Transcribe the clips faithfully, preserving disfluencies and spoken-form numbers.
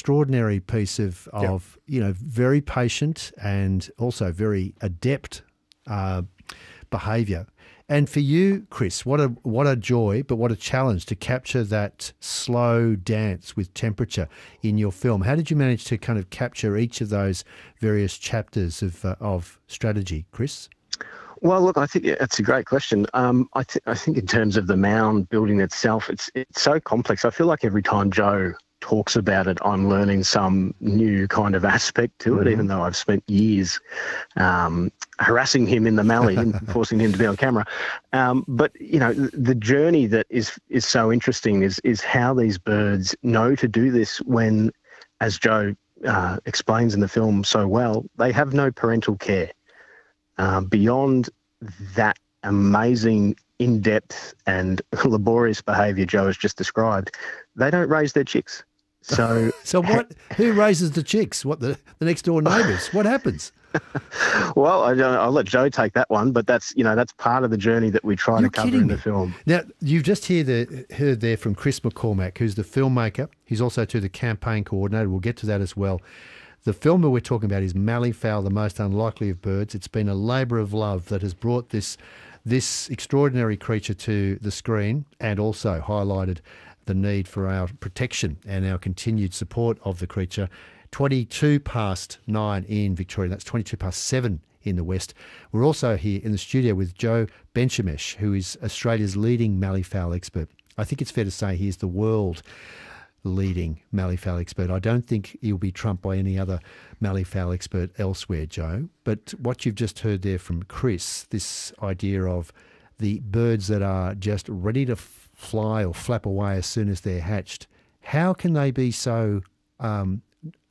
extraordinary piece of, of yep. you know, very patient and also very adept uh, behaviour. And for you, Chris, what a what a joy, but what a challenge to capture that slow dance with temperature in your film. How did you manage to kind of capture each of those various chapters of uh, of strategy, Chris? Well, look, I think it's a great question. Um, I, th- I think in terms of the mound building itself, it's it's so complex. I feel like every time Joe talks about it, I'm learning some new kind of aspect to it, mm-hmm. even though I've spent years um, harassing him in the Mallee and forcing him to be on camera. Um, but, you know, the journey that is is so interesting is is how these birds know to do this when, as Joe uh, explains in the film so well, they have no parental care. Uh, beyond that amazing, in-depth and laborious behaviour Joe has just described, they don't raise their chicks. So, so what? Who raises the chicks? What, the, the next door neighbours? What happens? Well, I, I'll let Joe take that one, but that's you know that's part of the journey that we try You're to cover in me. the film. Now, you've just heard, the, heard there from Chris McCormack, who's the filmmaker. He's also to the campaign coordinator. We'll get to that as well. The film that we're talking about is Mallee Fowl, the Most Unlikely of Birds. It's been a labour of love that has brought this this extraordinary creature to the screen and also highlighted the need for our protection and our continued support of the creature. twenty-two past nine in Victoria. That's twenty-two past seven in the West. We're also here in the studio with Joe Benchambesh, who is Australia's leading Mallee Fowl expert. I think it's fair to say he is the world leading Mallee Fowl expert. I don't think he'll be trumped by any other Mallee Fowl expert elsewhere, Joe. But what you've just heard there from Chris, this idea of the birds that are just ready to f- fly or flap away as soon as they're hatched, how can they be so um,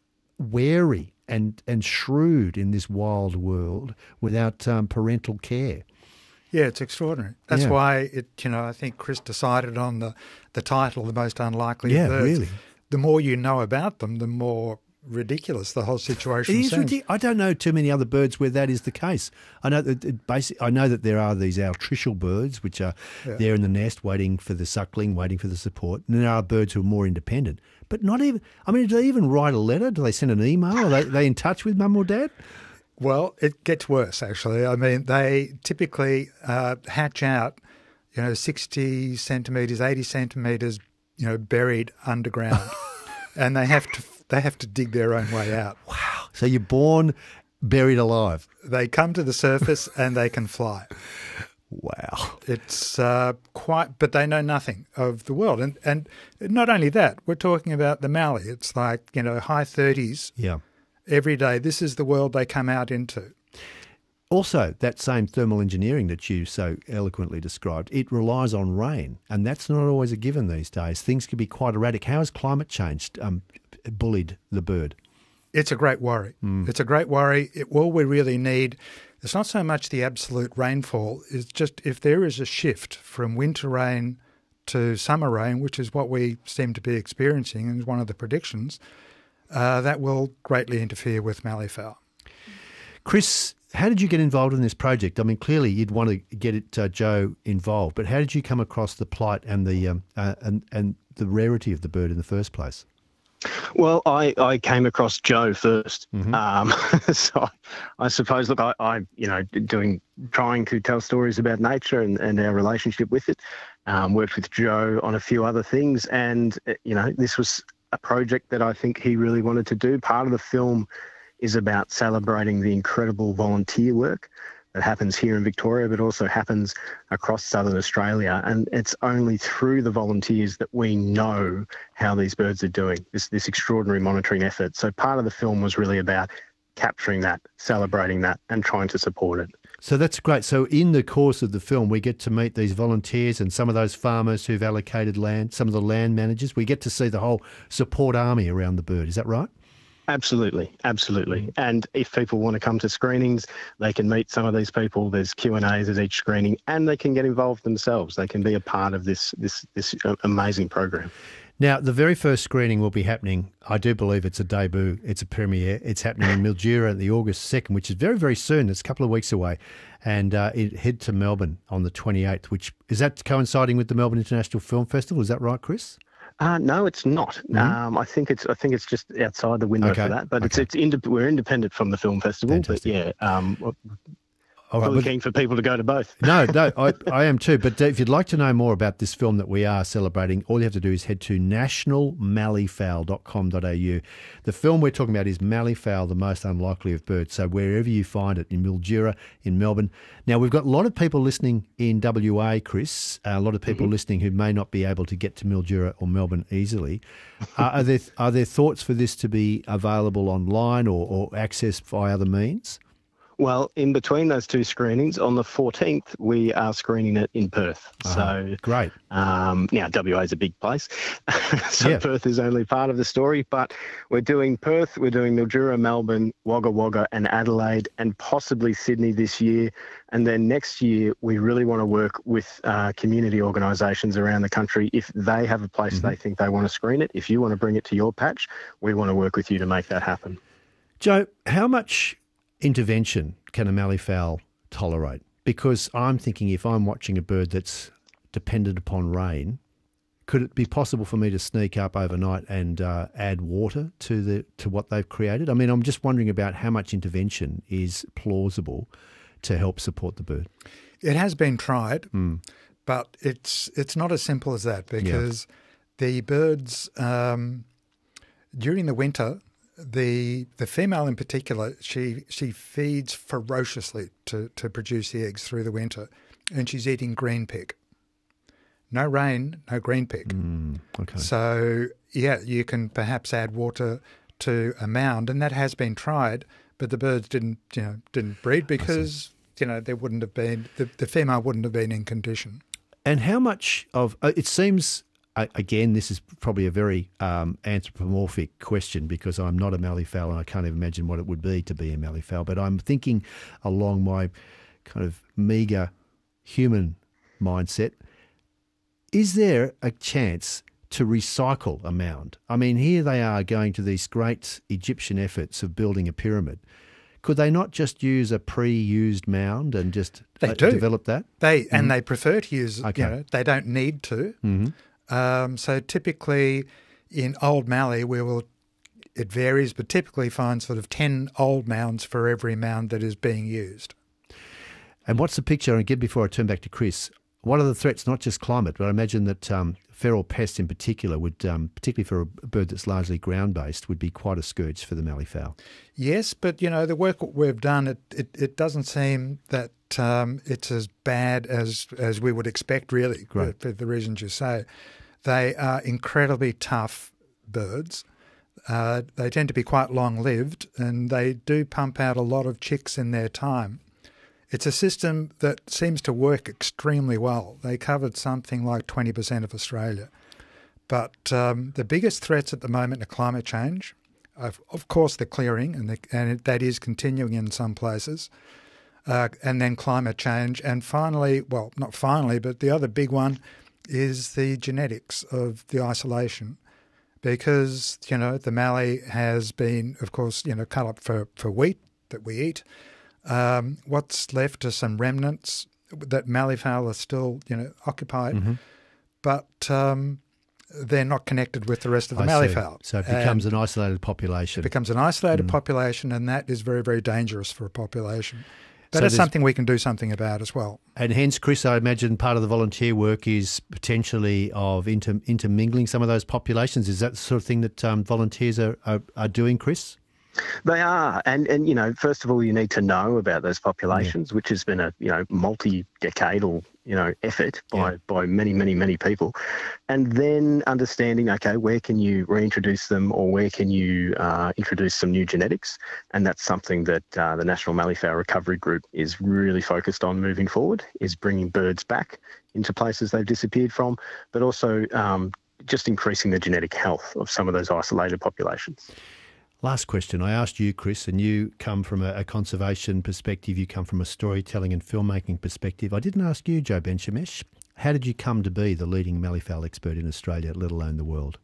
wary and, and shrewd in this wild world without um, parental care? Yeah, it's extraordinary. That's yeah. why it. You know, I think Chris decided on the, the title, "The Most Unlikely yeah, of Birds." Really. The more you know about them, the more ridiculous the whole situation it is seems. Ridiculous. I don't know too many other birds where that is the case. I know that it basic, I know that there are these altricial birds which are yeah. there in the nest waiting for the suckling, waiting for the support. And there are birds who are more independent. But not even. I mean, do they even write a letter? Do they send an email? Are they, are they in touch with mum or dad? Well, it gets worse, actually. I mean, they typically uh, hatch out, you know, sixty centimetres, eighty centimetres, you know, buried underground. And they have to they have to dig their own way out. Wow. So you're born buried alive. They come to the surface and they can fly. Wow. It's uh, quite, but they know nothing of the world. And, and not only that, we're talking about the Mallee. It's like, you know, high thirties. Yeah. Every day, this is the world they come out into. Also, that same thermal engineering that you so eloquently described, it relies on rain, and that's not always a given these days. Things can be quite erratic. How has climate change um, bullied the bird? It's a great worry. Mm. It's a great worry. It, all we really need, it's not so much the absolute rainfall, it's just if there is a shift from winter rain to summer rain, which is what we seem to be experiencing and is one of the predictions, Uh, that will greatly interfere with Mallee fowl. Chris, how did you get involved in this project? I mean, clearly you'd want to get it, uh, Joe involved, but how did you come across the plight and the um, uh, and and the rarity of the bird in the first place? Well, I, I came across Joe first. Mm-hmm. Um, so I, I suppose, look, I, I, you know, doing, trying to tell stories about nature and, and our relationship with it, um, worked with Joe on a few other things. And, you know, this was a project that I think he really wanted to do. Part of the film is about celebrating the incredible volunteer work that happens here in Victoria, but also happens across southern Australia. And it's only through the volunteers that we know how these birds are doing, this, this extraordinary monitoring effort. So part of the film was really about capturing that, celebrating that, and trying to support it. So that's great. So in the course of the film, we get to meet these volunteers and some of those farmers who've allocated land, some of the land managers. We get to see the whole support army around the bird. Is that right? Absolutely, absolutely. And if people want to come to screenings, they can meet some of these people. There's Q and A's at each screening, and they can get involved themselves. They can be a part of this this this amazing program. Now, the very first screening will be happening, I do believe it's a debut, it's a premiere. It's happening in Mildura the August second, which is very, very soon. It's a couple of weeks away. And uh, it head to Melbourne on the twenty-eighth, which is that coinciding with the Melbourne International Film Festival? Is that right, Chris? Uh, no, it's not. Mm-hmm. Um, I think it's I think it's just outside the window okay. for that. But okay. it's it's ind- we're independent from the film festival. Fantastic. But yeah, um, All right, really but, keen for people to go to both. no, no, I, I am too. But if you'd like to know more about this film that we are celebrating, all you have to do is head to national malleefowl dot com dot a u. The film we're talking about is Malleefowl, the Most Unlikely of Birds. So wherever you find it, in Mildura, in Melbourne. Now, we've got a lot of people listening in W A, Chris, uh, a lot of people mm-hmm. listening who may not be able to get to Mildura or Melbourne easily. uh, are there are there thoughts for this to be available online or, or accessed via other means? Well, in between those two screenings, on the fourteenth, we are screening it in Perth. Uh-huh. So great. Um, now, W A is a big place, so yeah. Perth is only part of the story. But we're doing Perth, we're doing Mildura, Melbourne, Wagga Wagga, and Adelaide, and possibly Sydney this year. And then next year, we really want to work with uh, community organisations around the country. If they have a place mm-hmm. they think they want to screen it, if you want to bring it to your patch, we want to work with you to make that happen. Joe, how much intervention can a malleefowl tolerate? Because I'm thinking if I'm watching a bird that's dependent upon rain, could it be possible for me to sneak up overnight and uh, add water to the to what they've created? I mean, I'm just wondering about how much intervention is plausible to help support the bird. It has been tried, mm. but it's it's not as simple as that because yeah. the birds um, during the winter, The the female in particular, she she feeds ferociously to, to produce the eggs through the winter, and she's eating green pig. No rain, no green pig. Mm, okay. So yeah, you can perhaps add water to a mound, and that has been tried, but the birds didn't you know didn't breed because you know there wouldn't have been the, the female wouldn't have been in condition. And how much of uh, it seems. Again, this is probably a very um, anthropomorphic question because I'm not a malleefowl and I can't even imagine what it would be to be a malleefowl. But I'm thinking along my kind of meagre human mindset. Is there a chance to recycle a mound? I mean, here they are going to these great Egyptian efforts of building a pyramid. Could they not just use a pre-used mound and just they uh, do. develop that? They mm-hmm. And they prefer to use, okay. you know, they don't need to. Mm-hmm. Um, so typically in old mallee, we will, it varies, but typically find sort of ten old mounds for every mound that is being used. And what's the picture, and again before I turn back to Chris, what are the threats, not just climate, but I imagine that um, feral pests in particular would, um, particularly for a bird that's largely ground-based, would be quite a scourge for the malleefowl. Yes, but, you know, the work we've done, it, it, it doesn't seem that um, it's as bad as, as we would expect, really, for, for the reasons you say. They are incredibly tough birds. Uh, they tend to be quite long-lived, and they do pump out a lot of chicks in their time. It's a system that seems to work extremely well. They covered something like twenty percent of Australia. But um, the biggest threats at the moment are climate change. Of, of course, the clearing, and, the, and that is continuing in some places, uh, and then climate change. And finally, well, not finally, but the other big one is the genetics of the isolation, because, you know, the mallee has been, of course, you know, cut up for, for wheat that we eat. Um, what's left are some remnants that malleefowl are still, you know, occupied, mm-hmm. but um, they're not connected with the rest of the malleefowl. So it becomes and an isolated population. It becomes an isolated mm. population, and that is very, very dangerous for a population. But so it's something we can do something about as well. And hence, Chris, I imagine part of the volunteer work is potentially of inter, intermingling some of those populations. Is that the sort of thing that um, volunteers are, are, are doing, Chris? They are. And, and, you know, first of all, you need to know about those populations, yeah. which has been a, you know, multi-decadal, you know, effort by, yeah. by many, many, many people. And then understanding, okay, where can you reintroduce them, or where can you uh, introduce some new genetics? And that's something that uh, the National Malleefowl Recovery Group is really focused on moving forward, is bringing birds back into places they've disappeared from, but also um, just increasing the genetic health of some of those isolated populations. Last question. I asked you, Chris, and you come from a, a conservation perspective. You come from a storytelling and filmmaking perspective. I didn't ask you, Joe Ben-Shemesh. How did you come to be the leading malleefowl expert in Australia, let alone the world?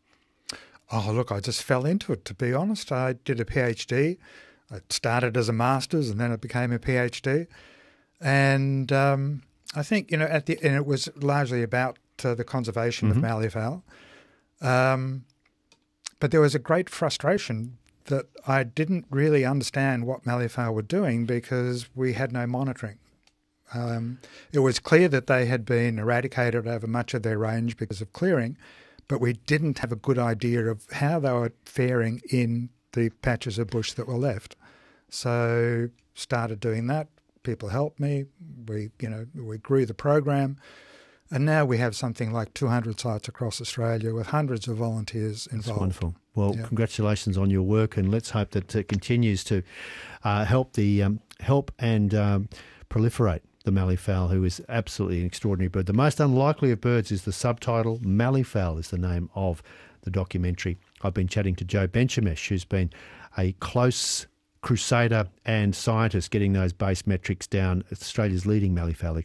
Oh, look, I just fell into it, to be honest. I did a PhD. I started as a master's and then it became a PhD. And um, I think, you know, at the and it was largely about uh, the conservation mm-hmm. of malleefowl. Um, but there was a great frustration that I didn't really understand what malleefowl were doing because we had no monitoring. Um, it was clear that they had been eradicated over much of their range because of clearing, but we didn't have a good idea of how they were faring in the patches of bush that were left. So started doing that. People helped me. We, you know, we grew the program. And now we have something like two hundred sites across Australia with hundreds of volunteers involved. That's wonderful. Well, yeah. Congratulations on your work, and let's hope that it continues to uh, help the um, help and um, proliferate the malleefowl, who is absolutely an extraordinary bird. The most unlikely of birds is the subtitle. Malleefowl is the name of the documentary. I've been chatting to Joe Benchamesh, who's been a close crusader and scientist getting those base metrics down, Australia's leading malleefowl